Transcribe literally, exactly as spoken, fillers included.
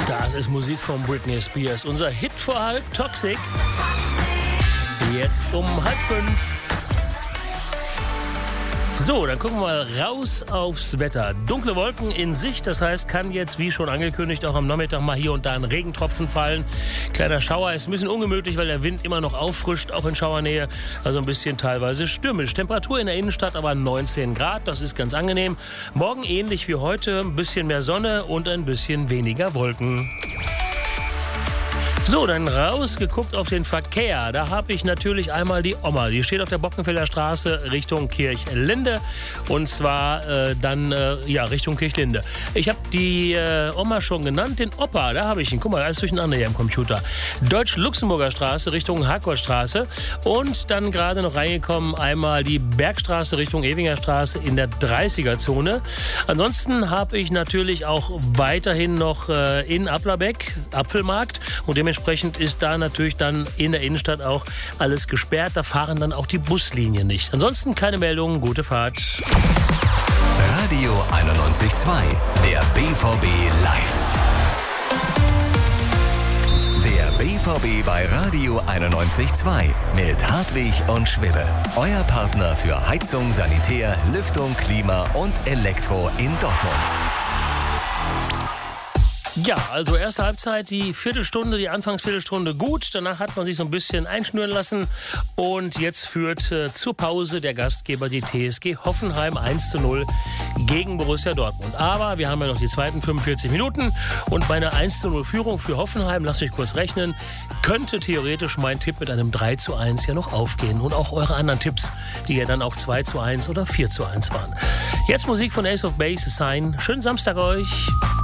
Das ist Musik von Britney Spears. Unser Hit vor halb, Toxic. Jetzt um halb fünf. So, dann gucken wir mal raus aufs Wetter. Dunkle Wolken in Sicht, das heißt, kann jetzt, wie schon angekündigt, auch am Nachmittag mal hier und da ein Regentropfen fallen. Kleiner Schauer ist ein bisschen ungemütlich, weil der Wind immer noch auffrischt, auch in Schauernähe. Also ein bisschen teilweise stürmisch. Temperatur in der Innenstadt aber neunzehn Grad, das ist ganz angenehm. Morgen ähnlich wie heute, ein bisschen mehr Sonne und ein bisschen weniger Wolken. So, dann rausgeguckt auf den Verkehr. Da habe ich natürlich einmal die Oma. Die steht auf der Bockenfelder Straße Richtung Kirchlinde. Und zwar äh, dann äh, ja, Richtung Kirchlinde. Ich habe die äh, Oma schon genannt. Den Opa, da habe ich ihn. Guck mal, alles durcheinander hier im Computer. Deutsch-Luxemburger Straße Richtung Harcourtstraße. Und dann gerade noch reingekommen einmal die Bergstraße Richtung Ewinger Straße in der dreißiger-Zone. Ansonsten habe ich natürlich auch weiterhin noch äh, in Applerbeck, Apfelmarkt. Und dementsprechend Entsprechend ist da natürlich dann in der Innenstadt auch alles gesperrt. Da fahren dann auch die Buslinien nicht. Ansonsten keine Meldungen, gute Fahrt. Radio einundneunzig Komma zwei, der B V B live. Der B V B bei Radio einundneunzig Komma zwei mit Hartwig und Schwibbe. Euer Partner für Heizung, Sanitär, Lüftung, Klima und Elektro in Dortmund. Ja, also erste Halbzeit, die Viertelstunde, die Anfangsviertelstunde gut. Danach hat man sich so ein bisschen einschnüren lassen. Und jetzt führt äh, zur Pause der Gastgeber die T S G Hoffenheim eins zu null gegen Borussia Dortmund. Aber wir haben ja noch die zweiten fünfundvierzig Minuten. Und bei einer eins zu null Führung für Hoffenheim, lasst mich kurz rechnen, könnte theoretisch mein Tipp mit einem drei zu eins ja noch aufgehen. Und auch eure anderen Tipps, die ja dann auch zwei zu eins oder vier zu eins waren. Jetzt Musik von Ace of Base, Sign. Schönen Samstag euch.